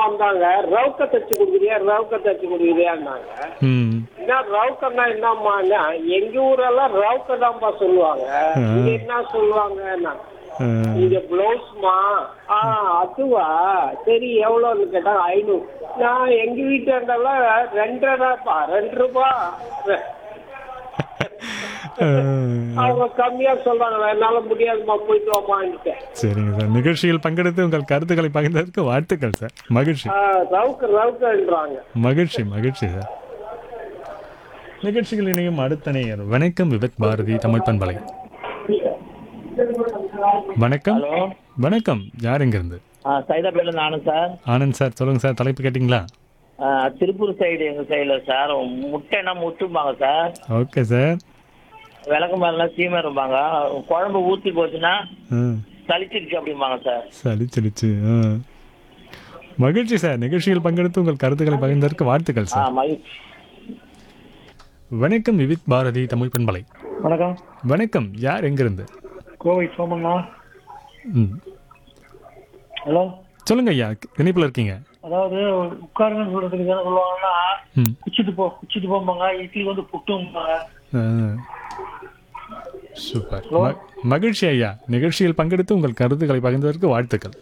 வந்தாங்க, ரவுக்க தச்சு கொடுக்குறியா ரவுக்க தச்சு கொடுக்குறியான்னாங்க. ம் என்ன ரவுக்கன்னா என்னம்மான்னா, எங்க ஊரெல்லாம் ரவுக்க தான்ப்பா சொல்லுவாங்க, இங்க என்ன சொல்லுவாங்கன்னா இங்க பிளவுஸ்மா. அதுவா சரி எவ்வளோன்னு கேட்டாங்க. 500. நான் எங்க வீட்டாண்டெல்லாம் 2.5 2 ரூபா. அவங்க கம்மியா சொல்றாங்க, என்னால முடியாதுமா போயிட்டு வாமான்ட்டு. சரிங்க சார், நிகழ்ச்சியில் பங்கெடுத்து உங்கள் கருத்துக்களை பகிர்ந்ததற்கு வாழ்த்துக்கள் சார். மகிழ்ச்சி. ரவுக்கன்றாங்க. மகிழ்ச்சி மகிழ்ச்சி சார். நிகழ்ச்சிகள் இணையும் அடுத்த நேயர். வணக்கம் விவேக் பாரதி தமிழ் பண்பலை. வணக்கம். வணக்கம், யார் எங்கிருந்து? சைதாப்பேட்டில் நானும் சார். ஆனந்த் சார், சொல்லுங்க சார். தலைப்பு கேட்டிங்களா? திருப்பூர் சைடு எங்கள் சைடில் சார் முட்டைனா முட்டும்பாங்க சார். Okay sir. விளக்கு மாதிரிலாம் சீமை இருப்பாங்க. குழம்பு ஊற்றி போச்சுன்னா சளிச்சிருச்சு அப்படிம்பாங்க சார். சளிச்சிருச்சு. மகிழ்ச்சி சார். நிகழ்ச்சியில் பங்கெடுத்து உங்கள் கருத்துக்களை பகிர்ந்ததற்கு வாழ்த்துக்கள் சார். மகிழ்ச்சி. வணக்கம் விவித் பாரதி தமிழ் பண்பலை. வணக்கம். வணக்கம், யார் எங்கிருந்து? கோவை சோமண்ணா. ஹலோ, சொல்லுங்க ஐயா, இணைப்புல இருக்கீங்க. அதாவது உட்காருங்கன்னு சொல்றதுக்கு என்ன சொல்லுவாங்கன்னா, குச்சிட்டு போம்பாங்க. இட்லி வந்து புட்டும்பாங்க. சூப்பர். மகிழ்ச்சி ஐயா. நிகழ்ச்சியில் பங்கெடுத்து உங்கள் கருத்துக்களை பகிர்ந்ததற்கு வாழ்த்துக்கள்.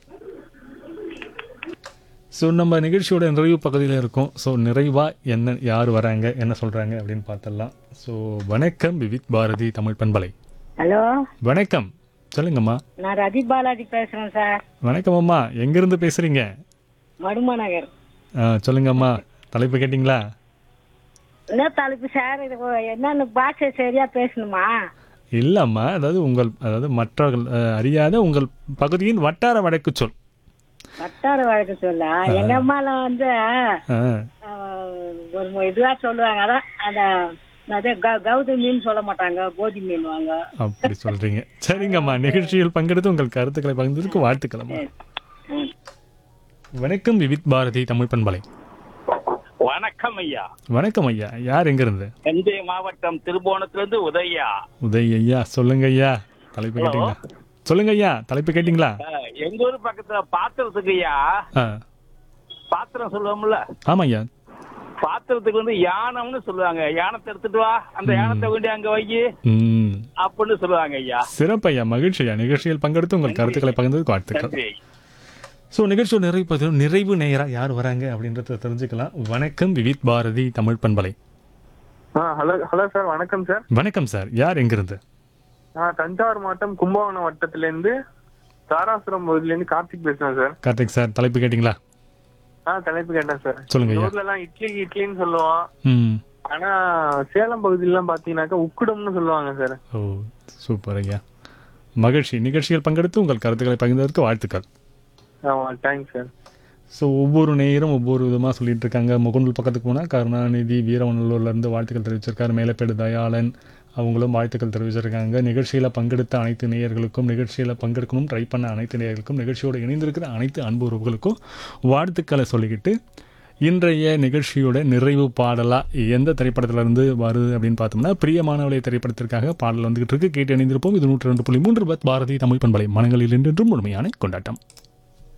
ஸோ நம்ம நிகழ்ச்சியோட நிறைவு பகுதியில் இருக்கோம். ஸோ நிறைவாக என்ன யார் வராங்க, என்ன சொல்கிறாங்க அப்படின்னு பார்த்துடலாம். ஸோ வணக்கம் விவித் பாரதி தமிழ் பண்பலை. ஹலோ, வணக்கம், சொல்லுங்கம்மா. நான் ரதி பாலாஜி பேசுறேன் சார். வணக்கம் அம்மா, எங்கேருந்து பேசுகிறீங்க? மடுமா நகர். சொல்லுங்கம்மா, தலைப்பு கேட்டிங்களா? என்ன தலைப்பு சார்? இது என்னன்னு பாஷை சரியா பேசணுமா? இல்லைம்மா, அதாவது மற்றவர்கள் அறியாத உங்கள் பகுதியின் வட்டார வழக்கு சொல். வட்டார வழக்கு சொல்ல எங்க அம்மால வந்து ஒரு இதுவா சொல்லுவாங்க. அதான் அந்த கௌதம் மீன் சொல்ல மாட்டாங்க, போதி மீன் வாங்க. அப்படி சொல்றீங்க. சரிங்கம்மா, நிகழ்ச்சியில் பங்கெடுத்து உங்கள் கருத்துக்களை பகிர்ந்ததற்கு வாழ்த்துக்கள். வணக்கம் விவித் பாரதி தமிழ் பண்பலை. வணக்கம் ஐயா. வணக்கம் ஐயா, யார் எங்கிருந்து? தஞ்சை மாவட்டம் திருபுவனத்திலிருந்து உதயா. உதய் ஐயா, சொல்லுங்க ஐயா. தலைப்பு கேட்டீங்களா? சொல்லுங்க ஐயா, தலைப்பு கேட்டீங்களா? எங்க ஊர் பக்கத்துல பாத்திரத்துக்கு ஐயா, பாத்திரம் சொல்லுவோம்ல. ஆமா ஐயா. பாத்திரத்துக்கு வந்து யானம்னு சொல்லுவாங்க. யானத்தை எடுத்துட்டு வா, அந்த யானத்தை கொண்டு அங்க வை அப்படின்னு சொல்லுவாங்க ஐயா. சிறப்பு ஐயா, மகிழ்ச்சி ஐயா. நிகழ்ச்சியில் பங்கெடுத்து உங்கள் கருத்துக்களை பகிர்ந்ததுக்கு வாழ்த்துக்கள். ஸோ நிகழ்ச்சியோட நிறைவு நேயராக யார் வராங்க அப்படின்றத தெரிஞ்சுக்கலாம். வணக்கம் விவித் பாரதி தமிழ் பண்பலை. ஹலோ ஹலோ சார், வணக்கம் சார். வணக்கம் சார், யார் எங்கிருந்து? தஞ்சாவூர் மாவட்டம் கும்பகோணம் வட்டத்திலேருந்து தாராசுரம் பகுதியிலேருந்து கார்த்திக் பேசுறேன் சார். கார்த்திக் சார், தலைப்பு கேட்டீங்களா? தலைப்பு கேட்டேன் சார். சொல்லுங்க. ஊர்ல எல்லாம் இட்லின்னு சொல்லுவோம். ஆனா சேலம் பகுதியிலாம் பாத்தீங்கன்னாக்கா உக்குடம்னு சொல்லுவாங்க சார். ஓ, சூப்பர் ஐயா, மகிழ்ச்சி. நிகழ்ச்சியில் பங்கெடுத்து உங்கள் கருத்துக்களை பகிர்ந்ததற்கு வாழ்த்துக்கள். Thanks sir. ஸோ ஒவ்வொரு நேரம் ஒவ்வொரு விதமாக சொல்லிட்டு இருக்காங்க. முகநூல் பக்கத்துக்கு போனால் கருணாநிதி வீரவநல்லூர்லேருந்து வாழ்த்துக்கள் தெரிவிச்சிருக்காரு. மேலப்பேடு தயாளன் அவங்களும் வாழ்த்துக்கள் தெரிவிச்சிருக்காங்க. நிகழ்ச்சியில் பங்கெடுத்த அனைத்து நேயர்களுக்கும், நிகழ்ச்சியில் பங்கெடுக்கணும் ட்ரை பண்ண அனைத்து நேயர்களுக்கும், நிகழ்ச்சியோடு இணைந்திருக்கிற அனைத்து அன்பு உறவுகளுக்கும் வாழ்த்துக்களை சொல்லிக்கிட்டு, இன்றைய நிகழ்ச்சியோட நிறைவு பாடலாக எந்த திரைப்படத்திலிருந்து வருது அப்படின்னு பார்த்தோம்னா, பிரியமானவளை திரைப்படத்திற்காக பாடல் வந்துகிட்டு இருக்கு. கேட்டு இணைந்திருப்போம். இது 102.3 பாரதி தமிழ் பண்பலை. மனங்களில் என்றென்றும் முழுமையான கொண்டாட்டம்.